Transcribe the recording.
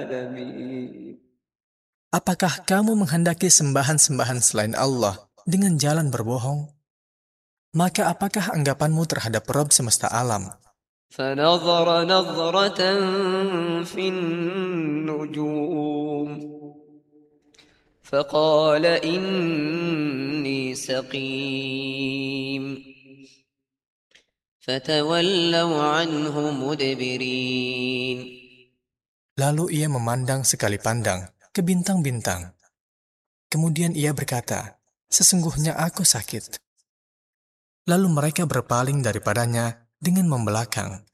Apakah kamu menghendaki sembahan-sembahan selain Allah dengan jalan berbohong? Maka apakah anggapanmu terhadap Rabb semesta alam? فنظر نظرة في النجوم فقال إني سقيم فتولوا عنه مدبرين. Lalu ia memandang sekali pandang ke bintang-bintang. Kemudian ia berkata, "Sesungguhnya aku sakit." Lalu mereka berpaling daripadanya dengan membelakang.